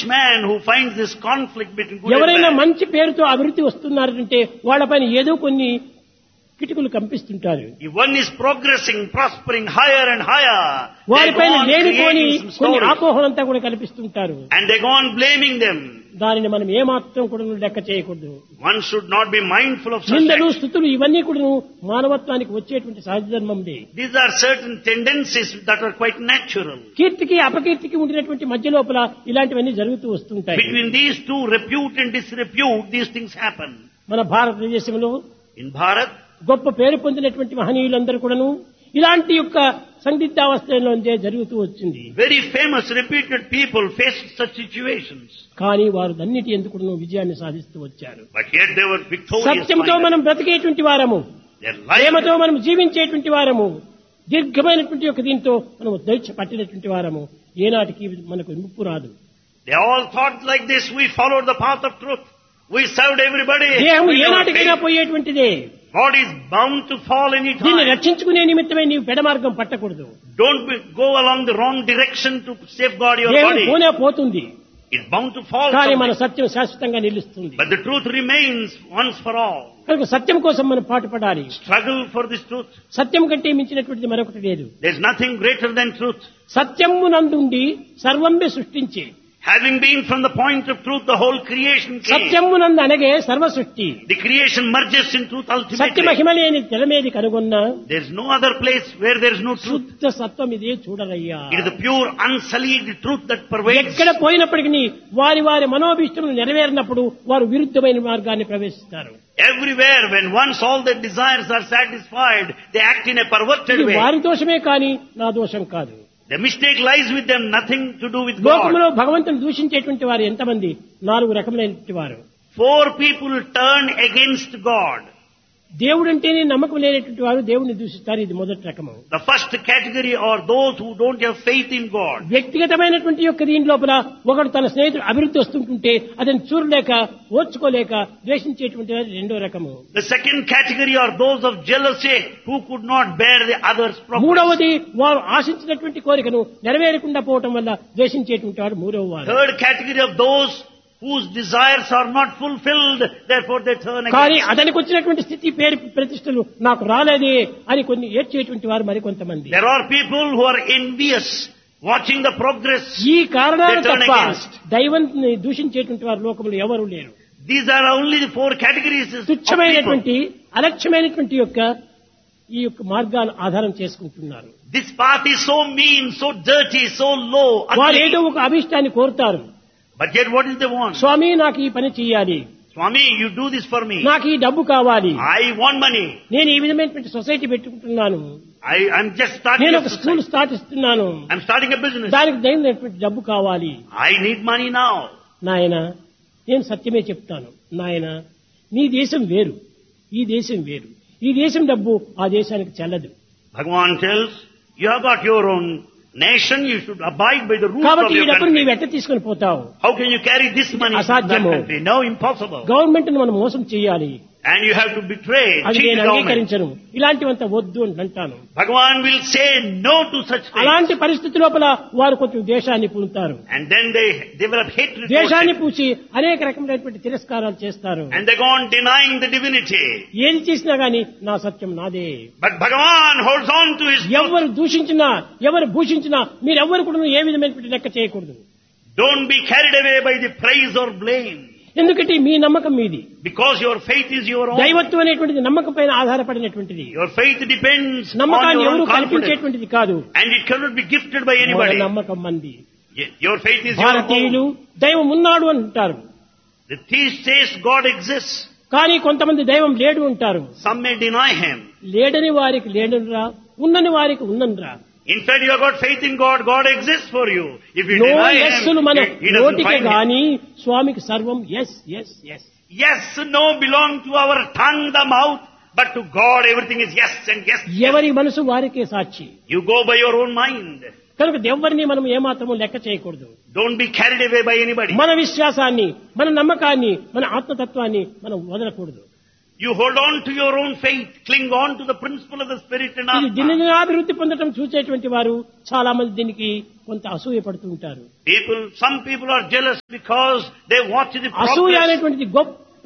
man who finds this conflict between good and ఎవరైనా bad. మంచి పేరుతో అభివృద్ధి వస్తున్నారంటే వాళ్ళపైన ఏదో కొన్ని కిటుకులు కంపిస్తుంటారు. If one is progressing, prospering higher and higher, they go వారిపైన on లేనిపోని creating some కొన్ని stories. ఆపోహలంతా కూడా కల్పిస్తుంటారు. And they go on blaming them. దానిని మనం ఏమాత్రం కూడా లెక్క చేయకూడదు. One should not be mindful of such నిందలు acts. స్థుతులు ఇవన్నీ కూడా మానవత్వానికి వచ్చేటువంటి సహజ ధర్మందే. These are certain tendencies that are quite natural. కీర్తికి అపకీర్తికి ఉండినటువంటి మధ్య లోపల ఇలాంటివన్నీ జరుగుతూ వస్తుంటాయి. Between these two, repute and disrepute, these things happen. మన భారతదేశంలో In Bharat, గొప్ప పేరు పొందినటువంటి మహనీయులందరూ కూడాను ఇలాంటి యొక్క సందిగ్ధావస్థలోంచే జరుగుతూ వచ్చింది. very famous, reputed people faced such situations. కానీ వారు అన్నిటి ఎందుకు విజయాన్ని సాధిస్తూ వచ్చారు. But yet they were victorious. సత్యంతో మనం బ్రతికేటువంటి వారము, Their life, ప్రేమతో మనం జీవించేటువంటి వారము, దీర్ఘమైనటువంటి యొక్క దీంతో మనం దీక్ష పట్టినటువంటి వారము, ఏనాటికి మనకు ముప్పు రాదు. they all thought like this. We followed the path of truth. We served everybody. దేహం We never ఏనాటికైనా failed. పోయేటువంటిదే. God is bound to fall any దీన్ని time. రక్షించుకునే నిమిత్తమే నీవు పెడమార్గం పట్టకూడదు. Go along the wrong direction to safeguard your దేహం body. పోనే పోతుంది, It's bound to fall కానీ మన someday. సత్యం శాశ్వతంగా నిలుస్తుంది. But the truth remains once for all. కనుక సత్యం కోసం మనం పాటుపడాలి. Struggle for this truth. సత్యం కంటే మించినటువంటిది మరొకటి లేదు. There's nothing greater than truth. సత్యము నందుండి సర్వంబే సృష్టించి, Having been from the point of truth, the whole creation came. సత్యము నందు అనగే సర్వ సృష్టి. The creation merges in truth Satya ultimately. మహిమ లేని తెలమేది కనుగొన్నా There's no other place where there's no truth. శుద్ధ సత్వం ఇదే చూడరయ్యా. It is the pure, unsullied truth that pervades. ఎక్కడ పోయినప్పటికీ వారి వారి మనోభీష్టములు నెరవేరినప్పుడు వారు విరుద్ధమైన మార్గాన్ని ప్రవేశిస్తారు. Everywhere, when once all their desires are satisfied, they act in a perverted ఇది way. వారి దోషమే కానీ నా దోషం కాదు. The mistake lies with them, nothing to do with God. లోకంలో భగవంతుని దూషించేటువంటి వారు ఎంతమంది? 4 రకములైనటువంటి వారు. 4 people turn against God. దేవుడంటేనే నమ్మకం లేనటువంటి వారు దేవుని దూషిస్తారు. ఇది మొదటి రకము. The first category are those who don't have faith in God. వ్యక్తిగతమైనటువంటి యొక్క దీని లోపల ఒకడు తన స్నేహితుడు అభివృద్ధి వస్తుంటుంటే అతను చూడలేక ఓర్చుకోలేక ద్వేషించేటువంటి వారు రెండో రకము. The second category are those of jealousy who could not bear the other's progress. మూడవది వారు ఆశించినటువంటి కోరికను నెరవేరకుండా పోవటం వల్ల ద్వేషించేటువంటి వాడు మూడవ వారు. Third category of those whose desires are not fulfilled, therefore they turn కానీ against. అతనికి వచ్చినటువంటి స్థితి పేరు ప్రతిష్టలు నాకు రాలేదే అని కొన్ని ఏడ్చేటువంటి వారు మరికొంతమంది. There are people who are envious, watching the progress. ఈ కారణాలు They turn తప్ప against. దైవాన్ని దూషించేటువంటి వారు లోకంలో ఎవరు లేరు. These are only the 4 categories of people. తుచ్చమైనటువంటి అలక్ష్యమైనటువంటి యొక్క ఈ యొక్క మార్గాలు ఆధారం చేసుకుంటున్నారు. This path is so mean, so dirty, so low, వారు ugly. ఏదో ఒక అభిష్టాన్ని కోరుతారు. But yet what do they want? స్వామి నాకు ఈ పని చెయ్యాలి, Swami, you do this for me. నాకు ఈ డబ్బు కావాలి, I want money. నేను ఈ విధమైనటువంటి సొసైటీ పెట్టుకుంటున్నాను, I'm just starting నేను a ఒక స్కూల్ society. స్టార్ట్ ఇస్తున్నాను, I'm starting a business. దానికి దైనటువంటి డబ్బు కావాలి. I need money now. నాయన నేను సత్యమే చెప్తాను. నాయన నీ దేశం వేరు, ఈ దేశం వేరు. ఈ దేశం డబ్బు ఆ దేశానికి చెల్లదు. Bhagavan tells, you have got your own nation, you should abide by the rules of కాబట్టి ఈ your డబ్బును country. నీవు ఎట్ట తీసుకొని పోతావు? How can you carry this money to that అసాధ్యము. country? No, impossible. గవర్నమెంట్ ను మనం మోసం చేయాలి, And you have to betray, అది cheat నేను the government. అంగీకరించను, ఇలాంటివంతా వద్దు అని అంటాను. Bhagavan will say no to such things. అలాంటి పరిస్థితి లోపల వారు కొంచెం దేశాన్ని పూనుతారు. And then they develop hatred towards దేశాన్ని it. పూసి అనేక రకమైనటువంటి తిరస్కారాలు చేస్తారు. And they go on denying the divinity. ఏది చేసినా గాని నా సత్యం నాదే. But Bhagavan holds on to his truth. ఎవరు దూషించినా ఎవరు భూషించినా మీరెవ్వరు కూడా ఏ విధమైనటువంటి లెక్క చేయకూడదు. Don't be carried away by the praise or blame. ఎందుకంటే మీ నమ్మకం మీది. Because your faith is your own. దైవత్వం అనేటువంటిది నమ్మకం పైన ఆధారపడినటువంటిది. Your faith depends on నమ్మకాన్ని your ఎవరు own confidence. కల్పించేటువంటిది కాదు. And it cannot be gifted by మన anybody. నమ్మకం మంది. Your faith is your భారతీయులు own. దైవం ఉన్నాడు అంటారు, The theist says God exists. కానీ కొంతమంది దైవం లేడు అంటారు. Some may deny him. లేడని వారికి లేడనురా, ఉన్నని వారికి ఉన్ననురా. In fact, you have got faith in God. God exists for you. If you no deny ఎస్సులు him, మన he doesn't నోటికి find him. గాని స్వామికి సర్వం yes yes yes. Yes, no belong to our tongue, the mouth, but to God everything is yes and yes. ఎవరి మనసు వారికే సాక్షి. You go by your own mind. కనుక ఎవరిని మనం ఏమాత్రము లెక్క చేయకూడదు. Don't be carried away by anybody. మన విశ్వాసాన్ని, మన నమ్మకాన్ని, మన ఆత్మతత్వాన్ని మనం వదలకూడదు. You hold on to your own faith, cling on to the principle of the Spirit and ఇది Atma. దినదినాభివృద్ధి పొందడం చూసేటువంటి వారు చాలా మంది దీనికి కొంత అసూయ పడుతూ ఉంటారు. Some people are jealous because they watch the అసూయ progress. అనేటువంటిది గొప్ప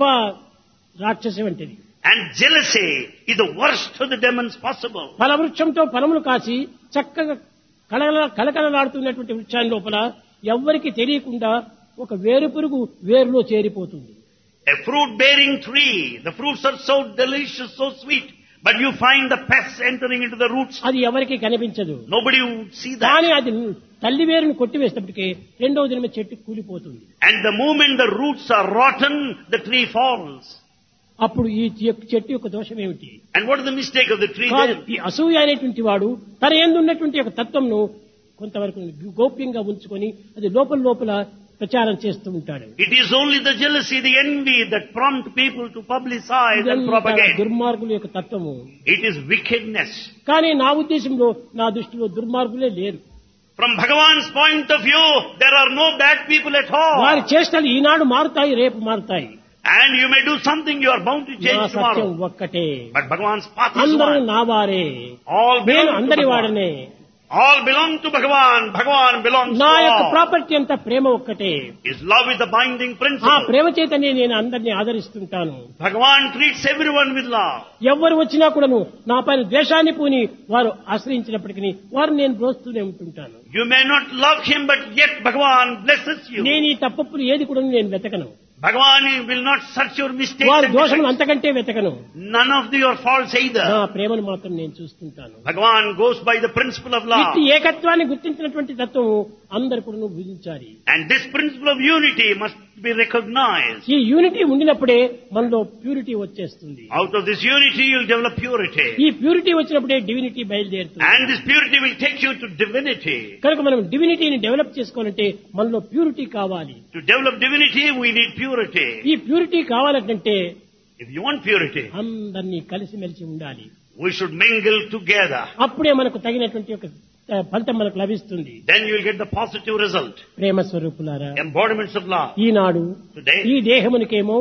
రాక్షసి వంటిది. And jealousy is the worst of the demons possible. ఫలవృక్షంతో ఫలములు కాసి చక్కగా కళకళలాడుతున్నటువంటి వృక్షాన్ని లోపల ఎవ్వరికి తెలియకుండా ఒక వేరు పురుగు వేరులో చేరిపోతుంది. A fruit-bearing tree, the fruits are so delicious, so sweet, but you find the pests entering into the roots. అది ఎవరికి కనిపించదు. Nobody would see that. కానీ అది తల్లి వేరును కొట్టివేసినప్పటికీ రెండవ దినమే చెట్టు కూలిపోతుంది. And the moment the roots are rotten, the tree falls. అప్పుడు ఈ చెట్టు యొక్క దోషం ఏమిటి? And what is the mistake of the tree కాదు, then? ఈ అసూయ అనేటువంటి వాడు తన యందు ఉన్నటువంటి ఒక తత్వంను కొంతవరకు గోప్యంగా ఉంచుకొని అది లోపల ప్రచారం చేస్తూ ఉంటాడు. It is only the jealousy, the envy that prompt people to publicize and ఇదంతా propagate. దుర్మార్గుల యొక్క తత్వము. It is wickedness. కానీ నా ఉద్దేశంలో నా దృష్టిలో దుర్మార్గులే లేరు. From Bhagavan's point of view, there are no bad people at వారి all. చేష్టలు ఈనాడు మారుతాయి, రేపు మారుతాయి. And you may do something, you are bound to నా change సత్యం tomorrow. ఒక్కటే. But Bhagavan's path is అందరూ one. నా వారే, All నేను belong to అందరి Bhagavan. వాడనే. All belong to Bhagavan. Bhagavan belongs to నా యొక్క all. ప్రాపర్టీ అంతా ప్రేమ ఒక్కటే. His love is the binding ఆ principle. ప్రేమ చేతనే నేను అందరినీ ఆదరిస్తుంటాను. Bhagavan treats everyone with love. ఎవరు వచ్చినా కూడాను నా పైన ద్వేషాన్ని పూని వారు ఆశ్రయించినప్పటికీ వారు నేను బ్రోస్తూనే ఉంటుంటాను. You may not love him, but yet Bhagavan blesses you. నేను ఈ తప్పులు ఏది కూడా నేను వెతకను. Bhagavan will not search your mistakes వారి and దోషములు defects. అంతకంటే వెతకను. None of your faults నా either. ప్రేమను మాత్రం నేను చూస్తుంటాను. Bhagavan goes by the principle of ఇట్టి love. ఏకత్వాన్ని గుర్తించినటువంటి తత్వం అందరు కూడా భుజించాలి. And this principle of unity must be recognized. ఈ యూనిటీ ఉండినప్పుడే మనలో ప్యూరిటీ వచ్చేస్తుంది. Out of this unity, you'll develop purity. ఈ ప్యూరిటీ వచ్చినప్పుడే డివినిటీ బయలుదేరుతుంది. And this purity will take you to divinity. కనుక మనం డివినిటీని డెవలప్ చేసుకోవాలంటే మనలో ప్యూరిటీ కావాలి. To develop divinity, we need purity. ఈ ప్యూరిటీ కావాలంటే If you want purity, అందరినీ కలిసిమెలిసి ఉండాలి. we should mingle together. అప్పుడే మనకు తగినటువంటి ఒక ఫలితం మనకు లభిస్తుంది. Then you will get the positive result. ప్రేమ స్వరూపులారా, Embodiments of love. Eenadu Today, ఈ దేహమునికేమో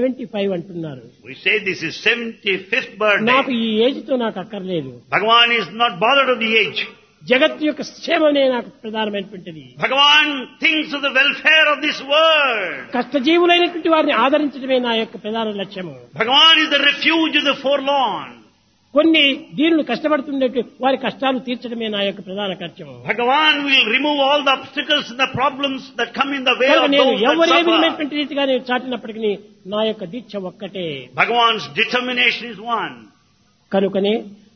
75 అంటున్నారు. we say this is 75th నాకు birthday. ఈ ఏజ్ తో నాకు అక్కర్లేదు. Bhagavan is not bothered of the age. జగత్తు యొక్క క్షేమమే నాకు ప్రధానమైనటువంటిది. Bhagavan thinks of the welfare of this world. కష్టజీవులైనటువంటి వారిని ఆదరించడమే నా యొక్క ప్రధాన లక్ష్యము. Bhagavan is the refuge of the forlorn. కొన్ని దీనులు కష్టపడుతున్నట్టు వారి కష్టాలు తీర్చడమే నా యొక్క ప్రధాన కర్తవ్యం. Bhagavan will remove all the obstacles and the problems that come in the way కనుక of నేను those that ఎవరు ఏ suffer. విధమైనటువంటి రీతిగా నేను చాటినప్పటికీ నా యొక్క దీక్ష ఒక్కటే. Bhagavan's determination is one. కనుకనే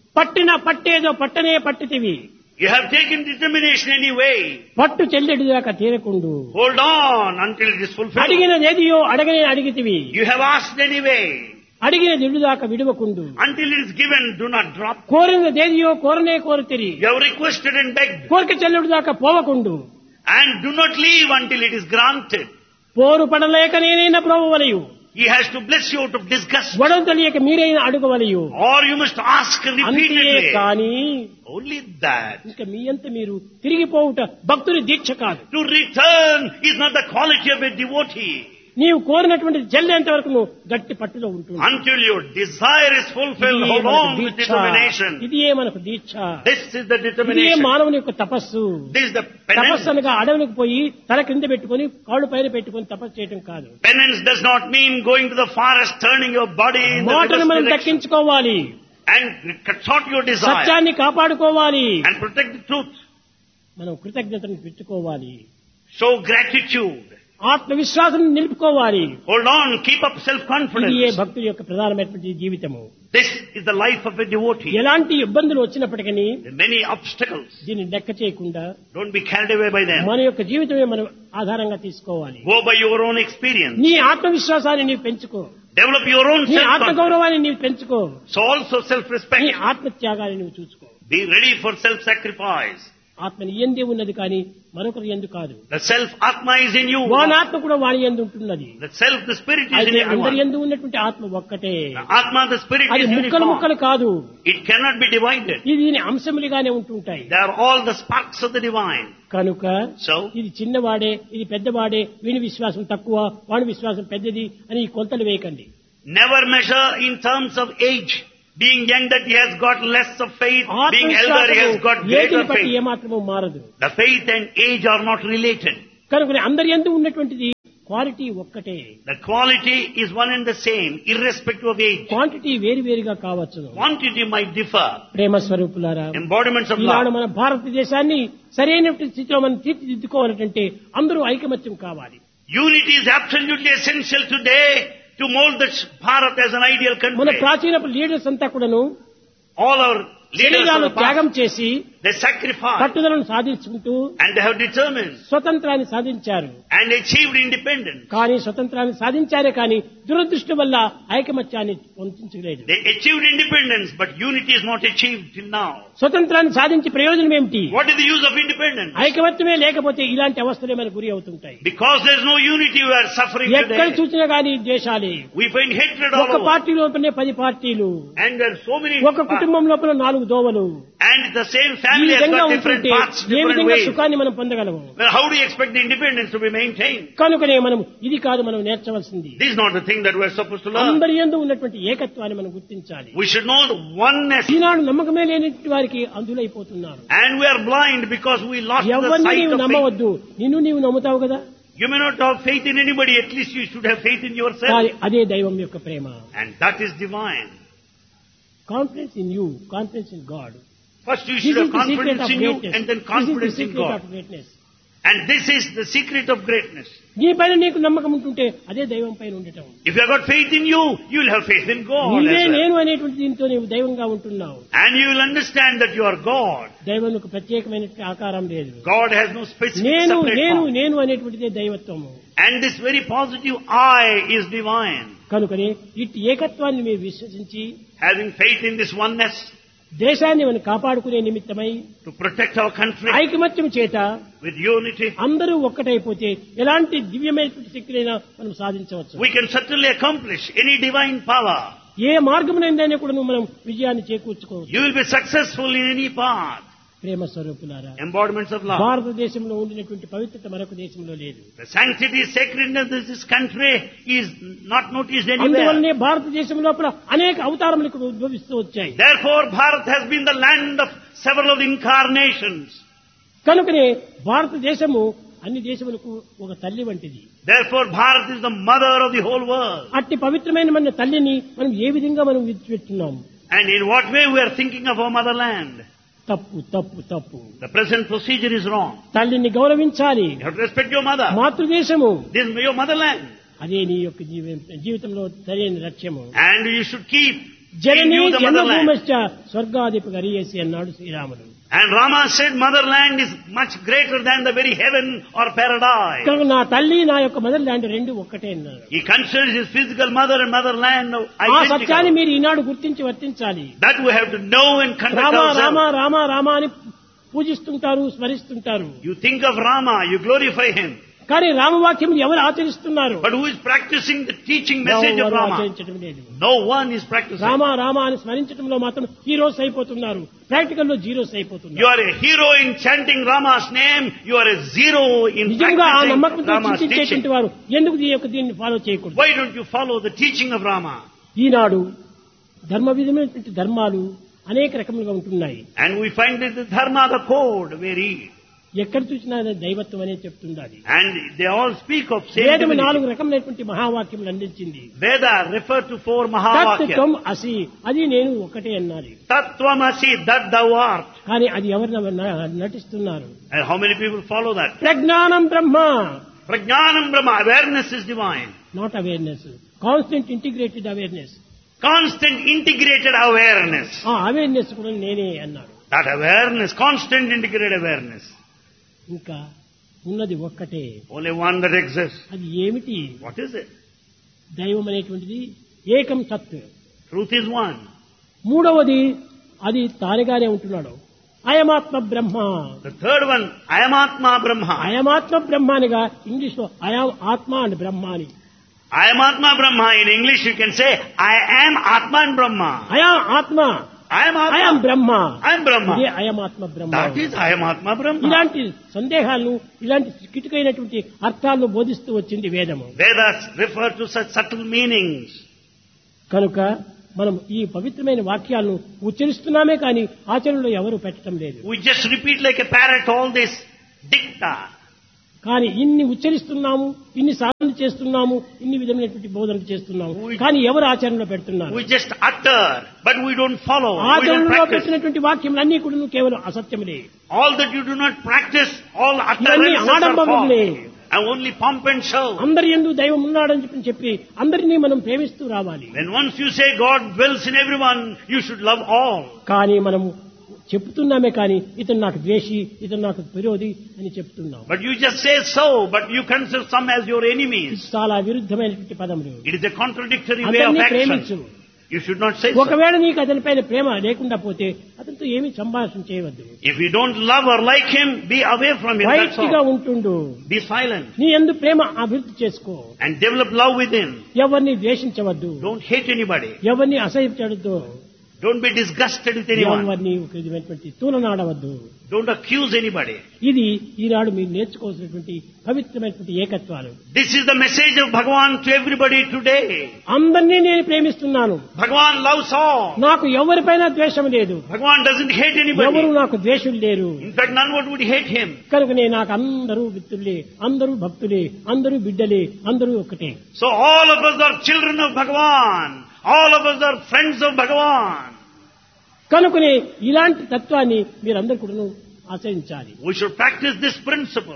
పట్టేదో పట్టనే పట్టితివి, You have taken determination anyway. పట్టు చెల్లెడి దాకా తీరకుండు, Hold on until it is fulfilled. అడిగినదేదియో అడగనే అడిగితివి, You have asked anyway. అడిగిన దిడు దాకా విడవకుండు, Until it is given, do not drop. కోరినదేదియో కోరతిరి, You have requested and begged. కోరిక చెల్లెడు దాకా పోవకుండు, And do not leave until it is granted. పోరు పడలేక నేనైనా బ్రోవలయు, He has to bless you out of disgust. గొడవ తెలియక మీరైనా అడుగవలయు. Or you must ask అంతే repeatedly. కానీ Only that. ఇంకా మీ అంత మీరు తిరిగిపోవుట భక్తుని దీక్ష కాదు. To return is not the quality of a devotee. నీవు కోరినటువంటి జల్లేంత వరకు నువ్వు గట్టి పట్టులో ఉంటుంది. Until your desire is fulfilled, hold on with determination. ఇది మనకు దీక్ష. This is the ఇది determination. మానవుని యొక్క తపస్సు. This is the తపస్సు penance. అనగా అడవులకు పోయి తల క్రింద పెట్టుకొని కాళ్ళు పైన పెట్టుకొని తపస్సు చేయడం కాదు. Penance does not mean going to the forest, turning your body in the మాటను మనం reverse direction. దక్కించుకోవాలి, And cut short your desire. సత్యాన్ని కాపాడుకోవాలి, And protect the truth. మనం కృతజ్ఞతను పెట్టుకోవాలి, Show gratitude. ఆత్మవిశ్వాసం నిలుపుకోవాలి. Hold on, keep up ఇది self-confidence. భక్తుడి యొక్క ప్రధానమైనటువంటి జీవితము. This is the life of a devotee. ఎలాంటి ఇబ్బందులు వచ్చినప్పటికీ There are many obstacles. దీన్ని లెక్క చేయకుండా Don't be carried away by them. మన యొక్క జీవితమే మనం ఆధారంగా తీసుకోవాలి. Go by your own experience. నీ ఆత్మవిశ్వాసాన్ని నీవు పెంచుకో, Develop your own నీ self-confidence. ఆత్మగౌరవాన్ని నీవు పెంచుకో, So also నీ self-respect. ఆత్మత్యాగాన్ని నువ్వు చూసుకో. Be ready for self-sacrifice. ఆత్మ నీ యందే ఉన్నది కానీ మరొకరి యందు కాదు. The self-atma is in you. వాని ఆత్మ కూడా వాని యందు ఉంటున్నది. The self, the spirit is in అయితే అందరి everyone. యందు ఉన్నటువంటి ఆత్మ ఒక్కటే. The atma, the spirit అది is ముక్కలు ముక్కలు uniform. కాదు, It cannot be divided. ఇది దీని అంశములుగానే ఉంటుంటాయి. They are all the sparks of the divine. కనుక So, ఇది చిన్నవాడే, ఇది పెద్దవాడే, వీని విశ్వాసం తక్కువ, వాని విశ్వాసం పెద్దది అని ఈ కొలతలు వేయకండి. Never measure in terms of age. Being young that he has got less of faith. Being elder he has got greater ఏటిని బట్టి faith. ఏమాత్రము మారదు. The faith and age are not related. కనుక అందరి యందు ఉన్నటువంటిది క్వాలిటీ ఒక్కటే. The quality is one and the same, irrespective of age. Quantity వేరువేరుగా కావచ్చు. Quantity might differ. ప్రేమ స్వరూపులారా, Embodiments of ఈనాడు love. మన భారతదేశాన్ని సరైన స్థితిలో మనం తీర్చిదిద్దుకోవాలంటే అందరూ ఐకమత్యం కావాలి. Unity is absolutely essential today to mold the Bharat as an ideal మన country. ప్రాచీన లీడర్స్ అంతా కూడాను All our leaders of శరీరాలు the త్యాగం past, చేసి they sacrificed పట్టుదలను సాధించుకుంటూ and they have determined స్వతంత్రాన్ని సాధించారు. and achieved independence. కానీ స్వతంత్రాన్ని సాధించారే కానీ దురదృష్టం వల్ల ఐకమత్యాన్ని పొందించలేదు. They achieved independence, but unity is not achieved till now. స్వతంత్రాన్ని సాధించి ప్రయోజనం ఏమిటి? What is the use of independence? ఐకమత్యమే లేకపోతే ఇలాంటి అవస్థలే మనకు గురి అవుతుంటాయి. Because there is no unity, we are suffering ఎక్కడ today. చూసినా కానీ దేశాలే, We find hatred all ఒక over. పార్టీ లోపలనే 10 పార్టీలు, And there are so many ఒక కుటుంబం లోపల 4 దోవలు. and the same ఈ family has విధంగా got different ఉంటుంటే paths, ఏ different విధంగా ways. సుఖాన్ని మనం పొందగలము? Well, how do you expect the independence to be maintained? కనుకనే మనం ఇది కాదు మనం నేర్చవలసింది. This is not the thing that we are supposed to learn. అందరి యందు ఉన్నటువంటి ఏకత్వాన్ని మనం గుర్తించాలి. We should know the oneness. ఈనాడు నమ్మకమే లేని వారికి అందులైపోతున్నారు. And we are blind because we lost the ఎవరిని sight నీవు of faith. నమ్మవద్దు, నిన్ను నీవు నమ్ముతావు కదా. You may not have faith in anybody, at least you should have faith in yourself. కానీ అదే దైవం యొక్క ప్రేమ. And that is divine. Confidence in you, confidence in God. First you This should is have the secret confidence of in you greatness. and then This is the confidence in secret God. of greatness. And this is the secret of greatness. నీ పైన నీకు నమ్మకం ఉంటుంటే అదే దైవం పైన ఉండటం. If you have got faith in you, you will have faith in God as నీవే well. నేను అనేటువంటి దీంతో నీవు దైవంగా ఉంటున్నావు. And you will understand that you are God. దైవానికి ప్రత్యేకమైన ఆకారం లేదు. God has no specific నేను separate నేను form. నేను అనేటువంటిదే దైవత్వము. And this very positive I is divine. కనుకనే ఇట్టి ఏకత్వాన్ని మీరు విశ్వసించి Having faith in this oneness దేశాన్ని మనం కాపాడుకునే నిమిత్తమై to protect our country ఐకమత్యం చేత with unity, అందరూ ఒక్కటైపోతే ఎలాంటి దివ్యమైనటువంటి శక్తినైనా మనం సాధించవచ్చు. we can certainly accomplish any divine power. ఏ మార్గమునైనా కూడా మనం విజయాన్ని చేకూర్చుకోవచ్చు. You will be successful in any path. ప్రేమ స్వరూపులారా, Embodiments of love. భారతదేశంలో ఉండినటువంటి పవిత్రత మరొక దేశంలో లేదు. The sanctity, sacredness of this country is not noticed anywhere. అందువల్లనే భారతదేశం లోపల అనేక అవతారములకు ఉద్భవిస్తూ వచ్చాయి. Therefore, Bharat has been the land of several of the incarnations. కనుకనే భారతదేశము అన్ని దేశములకు ఒక తల్లి వంటిది. Therefore, Bharat is the mother of the whole world. అట్టి పవిత్రమైన మన తల్లిని మనం ఏ విధంగా మనం విడిచిపెట్టున్నాము? And in what way we are thinking of our motherland? తప్పు తప్పు తప్పు. The present procedure is wrong. తల్లిని గౌరవించాలి. You have to respect your mother. మాతృదేశము This is your motherland. అదే నీ యొక్క జీవితంలో సరైన లక్ష్యము. And you should keep in Janani you the motherland. జన్మభూమశ్చ స్వర్గాధిప గరియేసి అన్నాడు శ్రీరాముడు. And Rama said motherland is much greater than the very heaven or paradise. కనుక నా తల్లి నా యొక్క మదర్ ల్యాండ్ రెండు ఒక్కటే అన్నారు. He considers his physical mother and motherland ఆ సత్యాన్ని identical. మీరు ఈనాడు గుర్తించి వర్తించాలి. That we have to know and conduct Rama Rama ourselves. Rama Rama అని పూజిస్తుంటారు, స్మరిస్తుంటారు. You think of Rama, you glorify him. కానీ రామవాక్యం ఎవరు ఆచరిస్తున్నారు? But who is practicing the teaching message of ఎవరు Rama? ఆచరించడం లేదు. No one is practicing. Rama Rama అని స్మరించడంలో మాత్రం హీరోస్ అయిపోతున్నారు, ప్రాక్టికల్ లో జీరోస్ You అయిపోతున్నారు. are a hero in chanting Rama's name. You are a zero in నిజంగా ఆ practicing నమ్మకంతో Rama's teaching. చింతించేటువంటి వారు ఎందుకు దీన్ని ఫాలో చేయకూడదు? Why don't you follow the teaching of Rama? ఈనాడు ధర్మ విధమైనటువంటి ధర్మాలు అనేక రకములుగా ఉంటున్నాయి. And we find that the dharma, the code, very. ఎక్కడ చూసినా అది దైవత్వం అనే చెప్తుండాలి. And they all speak of same వేదము 4 divinity. రకములైనటువంటి మహావాక్యములు అందించింది. Veda refer to 4 తత్ Mahavakya. త్వం అసి, అది నేను ఒకటే అన్నది. Tattvamasi, that thou art. కానీ అది ఎవరు నటిస్తున్నారు? And how many people follow that? ప్రజ్ఞానం బ్రహ్మ, Prajnanam Brahma, awareness is divine. Not awareness, constant integrated awareness. Constant integrated awareness. ఆ అవేర్నెస్ కూడా నేనే అన్నాడు. That awareness, constant integrated awareness. ఇంకా ఉన్నది ఒక్కటే. Only one that exists. అది ఏమిటి? What is it? దైవం అనేటువంటిది ఏకం సత్. Truth is one. మూడవది అది తానుగానే ఉంటున్నాడు, అయమాత్మ బ్రహ్మ. The third one, I am Atma Brahma. అయమాత్మ బ్రహ్మ అనగా ఇంగ్లీష్ లో అయం ఆత్మ అని బ్రహ్మ అని. I am Atma Brahma. In English you can say, I am Atma and Brahma. అయం ఆత్మ, I am Atma. అయం బ్రహ్మ. I am Brahma. ఇదే అయమాత్మ బ్రహ్మ. That is I am Atma Brahma. ఇలాంటి సందేహాలను, ఇలాంటి కిటుకైనటువంటి అర్థాలను బోధిస్తూ వచ్చింది వేదము. Vedas refer to such subtle meanings. కనుక మనం ఈ పవిత్రమైన వాక్యాలను ఉచ్చరిస్తున్నామే కానీ ఆచరణలో ఎవరు పెట్టడం లేదు. We just repeat like a parrot all this dicta. కానీ ఇన్ని ఉచ్చరిస్తున్నాము, ఇన్ని సాధనలు చేస్తున్నాము, ఇన్ని విధమైనటువంటి బోధనలు చేస్తున్నాము, కానీ ఎవరు ఆచరణలో పెడుతున్నారు? We just utter, but we don't follow. We don't ఆచరణలో practice. పెట్టినటువంటి వాక్యములన్నీ కూడా కేవలం అసత్యములే. All that you do not practice, all ఇవన్నీ utterances are ఆడంబరములే. false. And only pomp and show. అందరి యందు దైవం ఉన్నాడని చెప్పి అందరినీ మనం ప్రేమిస్తూ రావాలి. When once you say God dwells in everyone, you should love all. కానీ మనము చెప్తున్నామే కానీ ఇతను నాకు ద్వేషి, ఇతను నాకు విరోధి అని చెప్తున్నాం. But you just say so, but you consider some as your ఇది enemies. చాలా విరుద్ధమైనటువంటి పదములు. It is a contradictory way of అందరినీ ప్రేమించు. action. You should not say so. ఒకవేళ నీకు అతనిపైన ప్రేమ లేకుండా పోతే అతనితో ఏమీ సంభాషణ చేయవద్దు. If you don't love or like him, be away from him. That's వైట్గా all. ఉంటుండు. Be silent నీ యందు ప్రేమ అభివృద్ధి చేసుకో. and develop love within. ఎవరిని ద్వేషించవద్దు, Don't hate anybody. ఎవరిని అసహ్యించవద్దు, Don't be disgusted with anyone. ఎవరిని ఒక విధమైనటువంటి తూలనాడవద్దు. Don't accuse anybody. ఇది ఈనాడు మీరు నేర్చుకోవాల్సినటువంటి పవిత్రమైనటువంటి ఏకత్వాలు. This is the message of Bhagavan to everybody today. అందరినీ నేను ప్రేమిస్తున్నాను, Bhagavan loves all. నాకు ఎవరిపైన ద్వేషం లేదు, Bhagavan doesn't hate ఎవరు anybody. నాకు ద్వేషులు లేరు. In fact, none would hate him. కనుకనే నాకు అందరూ మిత్రులే, అందరూ భక్తులే, అందరూ బిడ్డలే, అందరూ ఒకటే. So all of us are children of Bhagavan. All of us are friends of Bhagavan. కనుకనే ఇలాంటి తత్వాన్ని మీరందరూ కూడా ఆచరించాలి. We should practice this principle.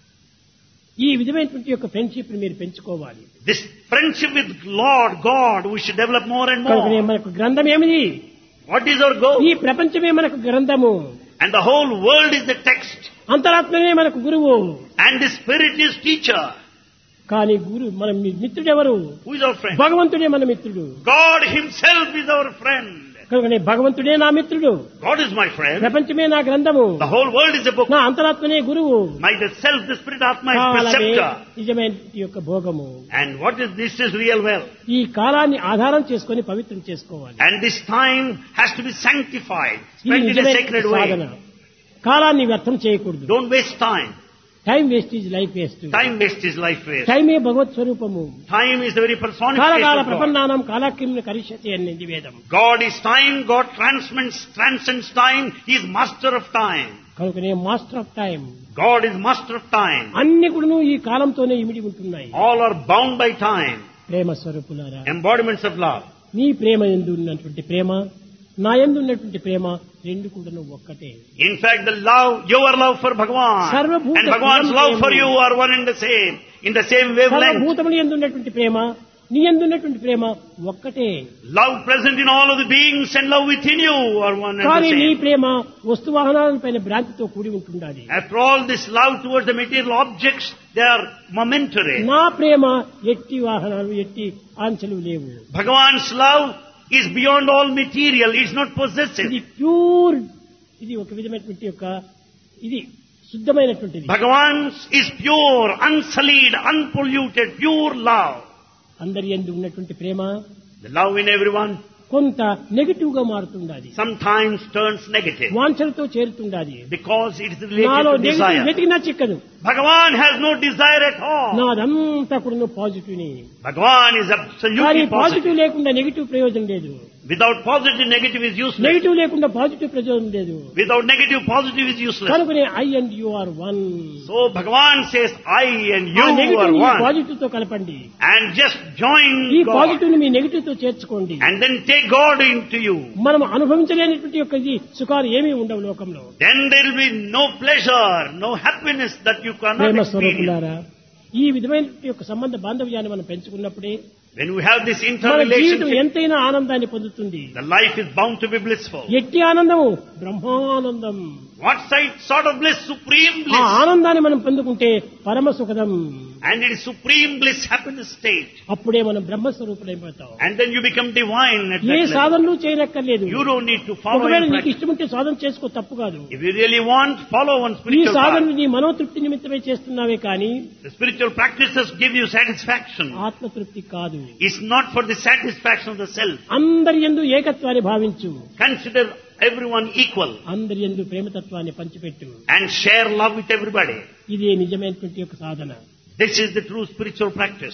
ఈ విధమైనటువంటి యొక్క ఫ్రెండ్షిప్ ని మీరు పెంచుకోవాలి. This friendship with Lord God, we should develop more and కనుకనే more. మనకు గ్రంథం ఏమిది? What is our goal? ఈ ప్రపంచమే మనకు గ్రంథము, And the whole world is the text. అంతరాత్మనే మనకు గురువు. And the Spirit is teacher. కానీ మన మిత్రుడెవరు? Who is our friend? భగవంతుడే మన మిత్రుడు. God himself is our friend. కనుకనే భగవంతుడే నా మిత్రుడు, God is my friend. ప్రపంచమే నా గ్రంథము, The whole world is a book. నా అంతరాత్మనే గురువు. My the self, the Spirit, Atma is కాలమే preceptor. నిజమైన యొక్క భోగము. And what is this is real wealth. ఈ కాలాన్ని ఆధారం చేసుకొని పవిత్రం చేసుకోవాలి. And this time has to be sanctified, ఇది spent in a నిజమైన sacred సాధన. way. కాలాన్ని వ్యర్థం చేయకూడదు. Don't waste time. Time waste is life waste. Time waste is life waste. టైమే భగవత్ స్వరూపము. Time is the very personification కాలకాల of God. ప్రపన్నానం కాలాక్యమును కరిష్యతి అన్నది వేదం. God is time. God transcends time. He is master of time. కనుకనే master of time. God is master of time. అన్ని కూడా ఈ కాలంతోనే ఇమిడి ఉంటున్నాయి. All are bound by time. ప్రేమ స్వరూపులారా, Embodiments of love. నీ ప్రేమ యందు ఉన్నటువంటి ప్రేమ, నా యందు ఉన్నటువంటి ప్రేమ రెండు కూడా ఒక్కటే. In fact, your love for Bhagavan Sarvabhuta and Bhagavan's love for you are one and the same, in the same wavelength. సర్వభూతముల యందు ఉన్నటువంటి ప్రేమ, నీ యందు ఉన్నటువంటి ప్రేమ ఒక్కటే. Love present in all of the beings and love within you are one and కానీ the నీ same. ప్రేమ వస్తు వాహనాలపైన భ్రాంతితో కూడి ఉంటుండాలి. After all, this love towards the material objects, they are momentary. నా ప్రేమ ఎట్టి వాహనాలు, ఎట్టి ఆంచలు లేవు. Bhagavan's love is beyond all material. It's not possessive. ఇది ప్యూర్, ఇది ఒక విధమైనటువంటి యొక్క ఇది శుద్ధమైనటువంటిది. Bhagavan's is pure, unsullied, unpolluted, pure love. అందరి యందు ఉన్నటువంటి ప్రేమ The love in everyone కొంత నెగటివ్ గా మారుతుండాలి, sometimes turns negative వాంఛలతో చేరుతుండాలి. because it is related నాలో to నెగటివ్ desire. వెతికినా చిక్కదు. Bhagavan has no desire at all. నాదంతా కూడా పాజిటివ్ ని. Bhagavan is కానీ absolutely పాజిటివ్ positive. లేకుండా నెగటివ్ ప్రయోజనం లేదు. Without positive, negative is useless. Negative లేకుండా పాజిటివ్ ప్రయోజనం లేదు. Without negative, positive is useless. కనుకనే I and you are one. So Bhagavan says, I and ఆ you నెగటివ్ are ని one. పాజిటివ్ తో కలపండి. And just join ఈ God. పాజిటివ్ ని మీ నెగటివ్ తో చేర్చుకోండి. And then take God into you. మనం అనుభవించలేనటువంటి యొక్క ఈ సుఖాలు ఏమీ ఉండవు లోకంలో. Then there will be no pleasure, no happiness that you cannot Prema experience. స్వరూపులారా, ఈ విధమైనటువంటి యొక్క సంబంధ బాంధవ్యాన్ని మనం పెంచుకున్నప్పుడే When we have this మన జీవితం interrelationship, ఎంతైనా ఆనందాన్ని పొందుతుంది. the life is bound to be blissful. ఎట్టి ఆనందము Brahmanandam. What sort of bliss? Supreme ఆ bliss. ఆనందాన్ని మనం పొందుకుంటే పరమ సుఖదం. And it is supreme bliss, happiness state. అప్పుడే మనం బ్రహ్మస్వరూపుడైపోతాం. And then you become divine at A that level. సాధనలు చేయనక్కర్లేదు. You don't need to follow ఒకవేళ in నీకు practice. ఇష్టం ఉంటే సాధన చేసుకో, తప్పు కాదు. If you really want, follow one ఈ spiritual సాధన path. నీ మనోతృప్తి నిమిత్తమే చేస్తున్నావే కానీ The spiritual practices give you satisfaction. ఆత్మతృప్తి కాదు. It's not for the satisfaction of the self. అందరి యందు ఏకత్వాన్ని భావించు, Consider everyone equal అందరి యందు ప్రేమతత్వాన్ని పంచిపెట్టు. and share love with everybody. ఇదే నిజమైనటువంటి యొక్క సాధన. This is the true spiritual practice.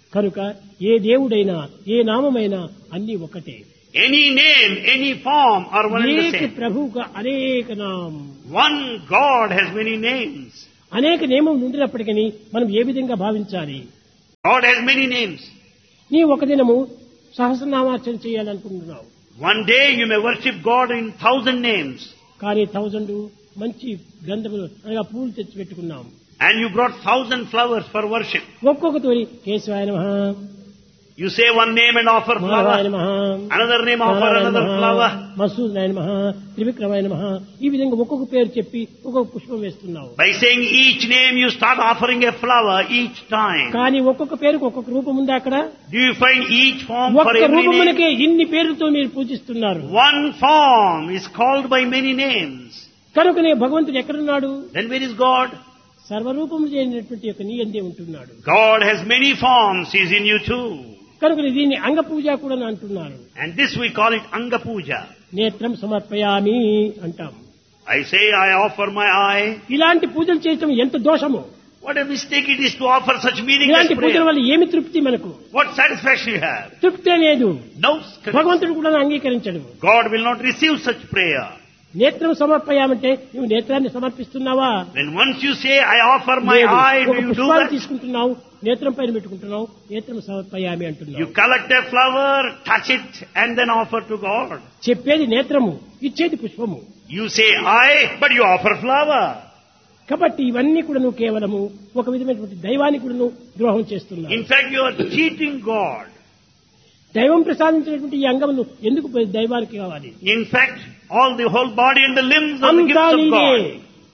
కనుక ఏ దేవుడైనా ఏ నామమైనా అన్ని ఒకటే. Any name, any form are one and the ఏక same. ప్రభువుగా అనేక నామం. One God has many names. అనేక నియమం ఉండినప్పటికీ మనం ఏ విధంగా భావించాలి? God has many names. నీ ఒక దినము సహస్రనామార్చన చేయాలనుకుంటున్నావు. One day you may worship God in 1,000 names. కానీ 1000 మంచి గంధములు అనగా పూలు తెచ్చి పెట్టుకున్నాం. And you brought 1,000 flowers for worship. ఒక్కొక్కటి కేశవాయ నమః, You say one name and offer మాధవాయ flower. నమః, Another name, offer another flower. మసూదనాయ నమః, త్రివిక్రమాయ నమః, ఈ విధంగా ఒక్కొక్క పేరు చెప్పి ఒక్కొక్క పుష్పం వేస్తున్నావు. By saying each name, you start offering a flower each time. కానీ ఒక్కొక్క పేరుకు ఒక్కొక్క రూపం ఉంది అక్కడ. Do you find each form for ఒక్క every name? రూపమునకే ఇన్ని పేర్లతో మీరు పూజిస్తున్నారు. One form is called by many names. కనుకనే భగవంతుడు ఎక్కడున్నాడు? Then where is God? సర్వరూపము చేయనటువంటి యొక్క నీ అందే ఉంటున్నాడు. God has many forms. He is in you too. కనుక దీన్ని అంగ పూజ కూడా అంటున్నారు. And this we call it Anga Puja. నేత్రం సమర్పయామి అంటాం. I say I offer my eye. ఇలాంటి పూజలు చేయటం ఎంత దోషము! What a mistake it is to offer such meaningless ఇలాంటి పూజల prayer. వల్ల ఏమి తృప్తి మనకు? What satisfaction you have? తృప్తే లేదు. No. భగవంతుడు కూడా అంగీకరించడు. God will not receive such prayer. నేత్రం సమర్పయామంటే నువ్వు నేత్రాన్ని సమర్పిస్తున్నావా? When once you say I offer my లేదు. eye, do ఒక you do పుష్పాన్ని that? తీసుకుంటున్నావు, నేత్రం పైన పెట్టుకుంటున్నావు, నేత్రం సమర్పయామి You అంటున్నావు. collect a flower, touch it, and then offer to God. చెప్పేది నేత్రము, ఇచ్చేది పుష్పము. You say eye, but you offer flower. కాబట్టి ఇవన్నీ కూడా నువ్వు కేవలము ఒక విధమైనటువంటి దైవానికి కూడా నువ్వు ద్రోహం చేస్తున్నావు. In fact, you are cheating God. దైవం ప్రసాదించినటువంటి ఈ అంగములు ఎందుకు దైవానికి కావాలి? In fact, all the whole body and the limbs are the అంతా gifts of నీదే. God.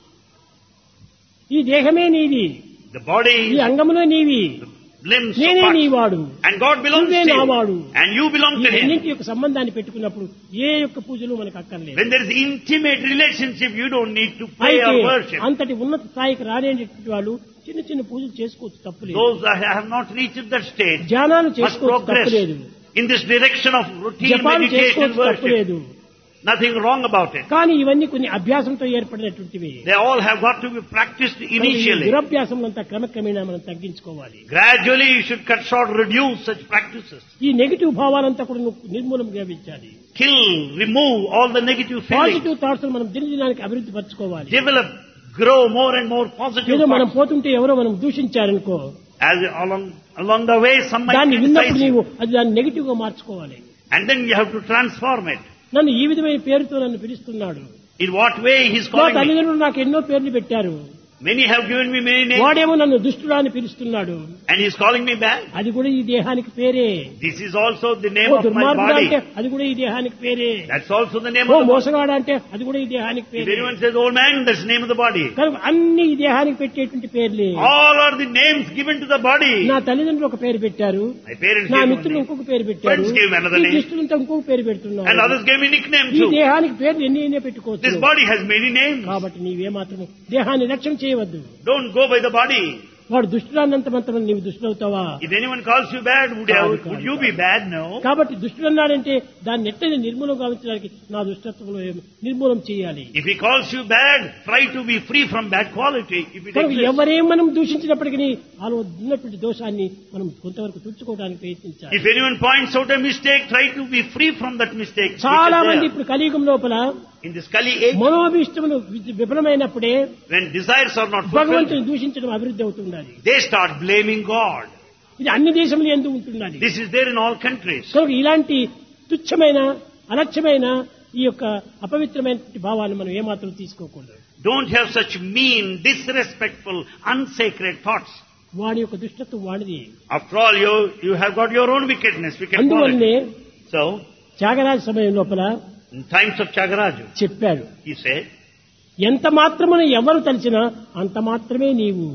ఈ దేహమే నీది, The body, ఈ అంగములే నీవి, limbs, నేనే parts. నీవాడు, And God belongs నువ్వే to నావాడు. you. And you belong ఈ to Him. రెండింటి యొక్క సంబంధాన్ని పెట్టుకున్నప్పుడు ఏ యొక్క పూజలు మనకు అక్కర్లేదు. When there is intimate relationship, you don't need to pray అయితే or worship. అంతటి ఉన్నత స్థాయికి రానేటువంటి వాళ్ళు చిన్న చిన్న పూజలు చేసుకోవచ్చు, తప్పులేదు. Those that have not reached that stage ధ్యానాలు must చేసుకోవచ్చు, progress తప్పులేదు. in this direction of routine జపాలు meditation చేసుకోవచ్చు, worship. తప్పులేదు. Nothing wrong about it. కానీ ఇవన్నీ కొన్ని అభ్యాసంతో ఏర్పడినటువంటివి. They all have got to be practiced initially. దురభ్యాసం అంతా క్రమక్రమేణా మనం తగ్గించుకోవాలి. Gradually you should cut short, reduce such practices. ఈ నెగిటివ్ భావాలంతా కూడా నిర్మూలన గావించాలి. Kill, remove all the negative feelings. Positive thoughts మనం దినదినానికి అభివృద్ధి పరచుకోవాలి. Develop, grow more and more positive ఏదో మనం thoughts. పోతుంటే ఎవరో మనం దూషించారనుకో, As along the way some might దాన్ని criticize విన్నప్పుడు నీవు you. అది దాన్ని నెగిటివ్ గా మార్చుకోవాలి. And then you have to transform it. నన్ను ఈ విధమైన పేరుతో నన్ను పిలుస్తున్నాడు. In what way he is నా calling me? తల్లిదండ్రులు నాకు ఎన్నో పేర్లు పెట్టారు. Many have given me many names. వాడేమో నన్ను దుష్టుడా అని పిలుస్తున్నాడు. And he is calling me back. అది కూడా ఈ దేహానికి పేరే. This is also the name oh of my దుర్మార్గుడా body. అంటే అది కూడా ఈ దేహానికి పేరే. That's also the name oh of the body. మోసగాడా అంటే అది కూడా ఈ దేహానికి If పేరే. anyone says old man, that's the name of the body. కనుక అన్ని ఈ దేహానికి పెట్టేటువంటి పేర్లే. All are the names given to the body. నా తల్లిదండ్రులు ఒక పేరు పెట్టారు, My parents నా gave me one మిత్రులు name. ఇంకొక పేరు పెట్టారు, Friends gave me another ఈ name. దుష్టులంతా ఇంకొక పేరు పెడుతున్నారు. And others gave me nickname ఈ too. దేహానికి పేర్లు ఎన్ని పెట్టుకోవచ్చు. This body has many names. కాబట్టి నీవే మాత్రము దేహాన్ని లక్ష్యం చేయవద్దు. Don't go by the body. వాడు దుష్టులన్నంత మాత్రం నీవు దుష్టులవుతావా? If anyone calls you bad, would you be bad? No. కాబట్టి దుష్టులన్నాడంటే దాన్ని ఎట్లని నిర్మూలం గావించడానికి నా దుష్టత్వంలో నిర్మూలం చేయాలి. If he calls you bad, try to be free from bad quality. If it కనుక exists. ఎవరేం మనం దూషించినప్పటికీ వాళ్ళు ఉన్నటువంటి దోషాన్ని మనం కొంతవరకు తుడుచుకోవడానికి ప్రయత్నించాలి. If anyone points out a mistake, try to be free from that mistake. చాలా Which is మంది there. ఇప్పుడు కలియుగం లోపల In this Kali age, మనోభీష్టములు విఫలమైనప్పుడే when desires are not fulfilled, భగవంతుని దూషించడం అభివృద్ధి అవుతున్నది. they start blaming God. ఇది అన్ని దేశములు ఎందుకు ఉంటున్నది. This is there in all countries. కనుక ఇలాంటి తుచ్చమైన అలక్ష్యమైన ఈ యొక్క అపవిత్రమైన భావాన్ని మనం ఏమాత్రం తీసుకోకూడదు. Don't have such mean, disrespectful, unsacred thoughts. వాడి యొక్క దుష్టత్వం వాడిది. After all, you have got your own wickedness, wicked అందువల్లనే quality. So, త్యాగరాజ సమయం లోపల in times of Chagaraju, చెప్పాడు, he said, ఎంత మాత్రమున ఎవరు తలిచినా అంత మాత్రమే నీవు.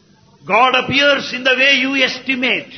God appears in the way you estimate.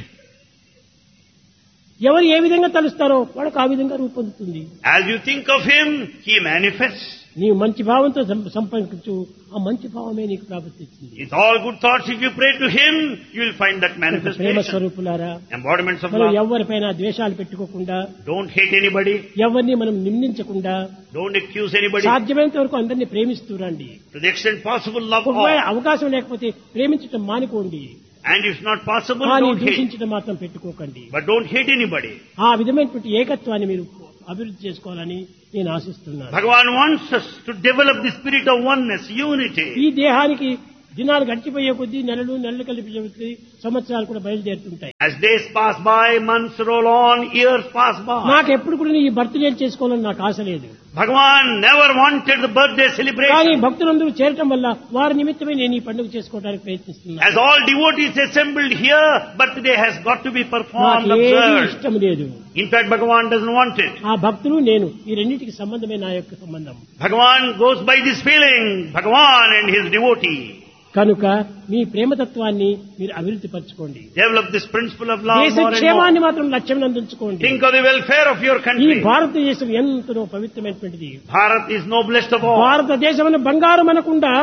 ఎవరు ఏ విధంగా తలుస్తారో వాళ్ళకు ఆ విధంగా రూపొందుతుంది. As you think of Him, He manifests. నీవు మంచి భావంతో సంపర్కించు, ఆ మంచి భావమే నీకు ప్రాప్తిస్తుంది. With all good thoughts, if you pray to Him, you will find that Prema manifestation. స్వరూపులారా, Embodiments of మనం love. ఎవరిపైన ద్వేషాలు పెట్టుకోకుండా, Don't hate anybody. ఎవరిని మనం నిందించకుండా, Don't accuse anybody. సాధ్యమైనంత వరకు అందరినీ ప్రేమిస్తూ రండి. To the extent possible, love ఒకవేళ all. అవకాశం లేకపోతే ప్రేమించటం మానుకోండి. And if not possible, కానీ don't hate. దూషించడం మాత్రం పెట్టుకోకండి. But don't hate anybody. ఆ విధమైనటువంటి ఏకత్వాన్ని మీరు అభివృద్ధి చేసుకోవాలని నేను ఆశిస్తున్నాను. Bhagavan wants us to develop the spirit of oneness, unity. ఈ దేహానికి దినాలు గడిచిపోయే కొద్దీ నెలలు కలిపి సంవత్సరాలు కూడా బయలుదేరుతుంటాయి. As days pass by, months roll on, years pass by. నాకు ఎప్పుడు కూడా ఈ బర్త్డే చేసుకోవాలని నాకు ఆశ లేదు. Bhagavan never wanted the birthday కానీ celebration. భక్తులందరూ చేరటం వల్ల వారి నిమిత్తమే నేను ఈ పండుగ చేసుకోవడానికి ప్రయత్నిస్తున్నాను. As all devotees assembled here, birthday has got to be performed, నాకు ఏమీ observed. ఇష్టం లేదు. In fact, Bhagavan doesn't want it. ఆ భక్తులు నేను ఈ రెండింటికి సంబంధమే నా యొక్క సంబంధం. Bhagavan goes by this feeling, Bhagavan and his devotee. కనుక మీ ప్రేమతత్వాన్ని మీరు అభివృద్ధి పరచుకోండి. Develop this principle of love దేశ more and క్షేమాన్ని more. మాత్రం లక్ష్యం నందించుకోండి. Think of the welfare of your ఈ country. భారతదేశం ఎంతో పవిత్రమైనటువంటిది. Bharat is noblest of all. భారతదేశం బంగారం అనకుండా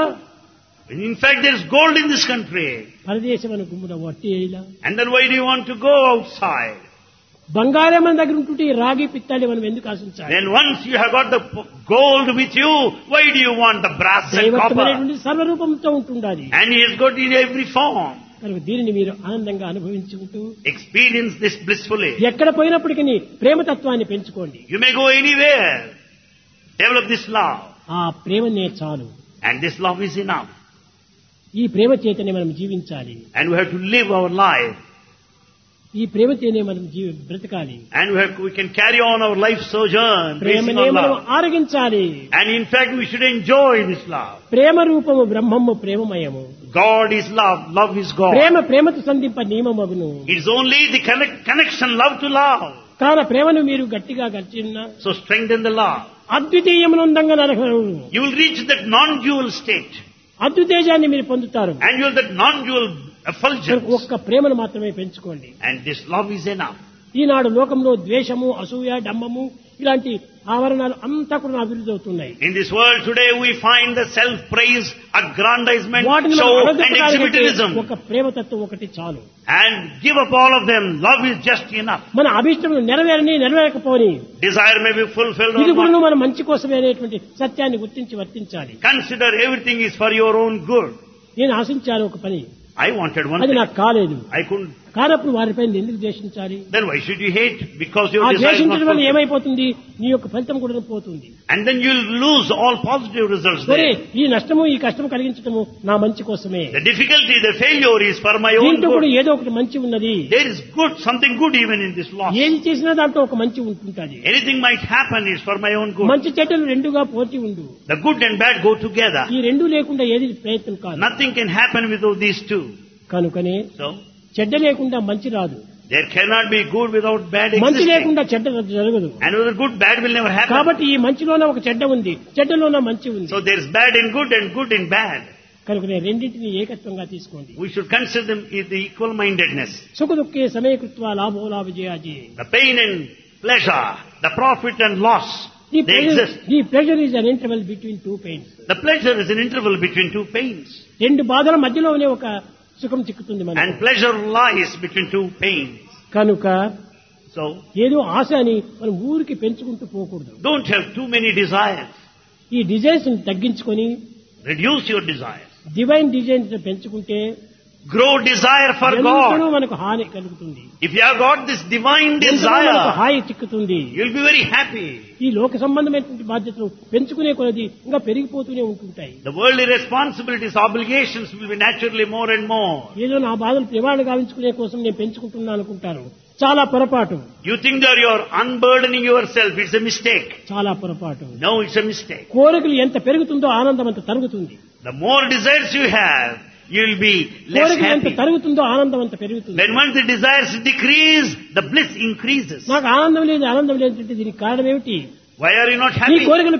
In fact, there is gold in this country. పరదేశం అను గుమ్మున వట్టి ఇలా And then why do you want to go outside? బంగారం మన దగ్గర ఉంటుంటే ఈ రాగి పిత్తాలి మనం ఎందుకు ఆశించాలి? Then once you have got the gold with you, why do you want the brass and copper? దైవత్వమైనటువంటి సర్వరూపంతో ఉంటుండాలి. And he has got in every form. కనుక దీనిని మీరు ఆనందంగా అనుభవించుకుంటూ Experience this blissfully. ఎక్కడ పోయినప్పటికీ ప్రేమతత్వాన్ని పెంచుకోండి. You may go anywhere. Develop this love. ఆ ప్రేమనే చాలు. And this love is enough. ఈ ప్రేమ చేతనే మనం జీవించాలి. And we have to live our life. ఈ ప్రేమతోనే మనం బ్రతకాలి. And we can carry on our life sojourn based ప్రేమనే on మనం love. ఆరగించాలి. And in fact, we should enjoy this love. ప్రేమ రూపము బ్రహ్మము ప్రేమమయము. God is love. Love is God. ప్రేమతో సంధింప నియమమగును. It is only the connection, love to love. కాన ప్రేమను మీరు గట్టిగా గడిచినా So strengthen the love. అద్వితీయమునందంగా నరకరు. You will reach that non-dual state. అద్వితేజాన్ని మీరు పొందుతారు. And you will that non-dual effulgence. ఒక్క ప్రేమను మాత్రమే పెంచుకోండి. And this love is enough. ఈనాడు లోకంలో ద్వేషము, అసూయ, డంబము ఇలాంటి ఆవరణాలు అంతా కూడా అభివృద్ధి అవుతున్నాయి. In this world today we find the self-praise, aggrandizement, వాటిని show మనం and exhibitionism. ఒక ప్రేమతత్వం ఒకటి చాలు. And give up all of them. Love is just enough. మన అభిష్టములు నెరవేరకపోని Desire may be fulfilled ఇది or కూడా not. మన మంచి కోసమే అనేటువంటి సత్యాన్ని గుర్తించి వర్తించాలి. Consider everything is for your own good. నేను ఆశించాను ఒక పని, I wanted one అది thing. నాకు కాలేదు. I couldn't. కానప్పుడు వారిపై ఎందుకు ద్వేషించాలి? Then why should you hate? Because your ఆ desire is not ద్వేషించడం వల్ల fulfilled. ఏమైపోతుంది? నీ యొక్క ఫలితం కూడా పోతుంది. And then you'll lose all positive results సరే, there. ఈ నష్టము ఈ కష్టము కలిగించడము నా మంచి కోసమే. The difficulty, the failure is for my own దీంట్లో కూడా good. ఏదో ఒకటి మంచి ఉన్నది. There is good, something good even in this loss. ఏది చేసినా దాంట్లో ఒక మంచి ఉంటుంటుంది. Anything might happen is for my own good. మంచి చెడ్డలు రెండుగా పోటీ ఉండు. The good and bad go together. ఈ రెండు లేకుండా ఏది ప్రయత్నం కాదు. Nothing can happen without these two. కనుకనే So, చెడ్డ లేకుండా మంచి రాదు, there cannot be good without bad మంచి existing. లేకుండా చెడ్డ జరగదు. And without good, bad will never happen. కాబట్టి ఈ మంచిలోనే ఒక చెడ్డ ఉంది, చెడ్డలోన మంచి ఉంది. So there is bad in good and good in bad. కనుకనే రెండింటిని ఏకత్వంగా తీసుకోండి. We should consider them in the equal-mindedness. సుఖ దుఃఖే సమయకృత్వ లాభో విజయాజీ. The pain and pleasure, the profit and loss, they exist. The pleasure is an interval between two pains. The pleasure is an interval between two pains. రెండు బాధల మధ్యలోనే ఒక సుఖం చిక్కుతుంది మనకు. And pleasure lies between two pains. కనుక So, ఏదో ఆశ అని మనం ఊరికి పెంచుకుంటూ పోకూడదు. don't have too many desires. ఈ డిజైన్స్ తగ్గించుకొని Reduce your desires. Divine designs పెంచుకుంటే Grow desire for ఎంతనో God. మనకు హాని కలుగుతుంది. If you have got this divine ఎంతనో మనకు desire, hi చిక్కుతుంది. you'll be very happy. ఈ లోక సంబంధమైనటువంటి బాధ్యతలు పెంచుకునే కొలది ఇంకా పెరిగిపోతూనే ఉంటుంటాయి. The worldly responsibilities, obligations will be naturally more and more. ఏదో నా బాధలు నివారణ గావించుకునే కోసం నేను పెంచుకుంటున్నాను అనుకుంటాను. చాలా పొరపాటు, You think that you're unburdening yourself. It's a mistake. చాలా పొరపాటు. No, it's a mistake. కోరికలు ఎంత పెరుగుతుందో ఆనందం అంత తరుగుతుంది. The more desires you have, you'll be less కోరికలు ఎంత happy. తరుగుతుందో ఆనందం అంత పెరుగుతుంది. When once the desires decrease, the bliss increases. నాకు ఆనందం లేదు, ఆనందం లేదంటే దీనికి కారణం ఏమిటి? Why are you not నీ happy? కోరికలు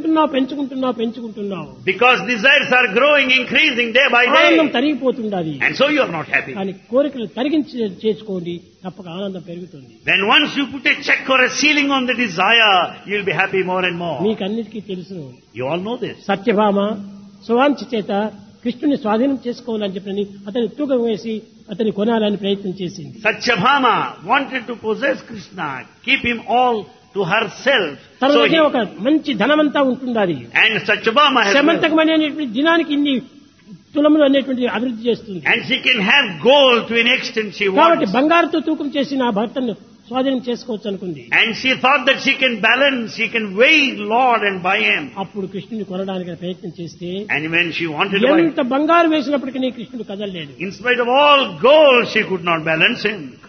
పెంచుకుంటున్నావు. Because desires are growing, increasing day by ఆనందం day. తరిగిపోతుండాలి. And so you are not happy. కానీ కోరికలు తరిగించి చేసుకోండి, తప్పక ఆనందం పెరుగుతుంది. When once you put a check or a ceiling on the desire, you'll be happy more and more. మీకు అన్నిటికీ తెలుసు. You all know this. Satyabhama సువాంఛ చేత కృష్ణుని స్వాధీనం చేసుకోవాలని చెప్పని అతని తూకం వేసి అతని కొనాలని ప్రయత్నం చేసింది. Satyabhama wanted to possess Krishna, keep him all to herself. తన So దగ్గర ఒక మంచి ధనమంతా ఉంటుండాలి. and Satyabhama has శమంతకమైనటువంటి దినానికి ఇన్ని తులములు అనేటువంటి అభివృద్ధి చేస్తుంది. And she can have gold to an extent she కాబట్టి wants. బంగారుతో తూకం చేసి నా భర్తను స్వాధీనం చేసుకోవచ్చు అనుకుంది. And she thought that she can balance, she can weigh Lord and buy him. అప్పుడు కృష్ణుని కొనడానికి ప్రయత్నం చేస్తే And when she wanted to buy him, ఎంత బంగారు వేసినప్పటికీ కృష్ణుడు కదలలేడు. in spite of all gold, she could not balance him.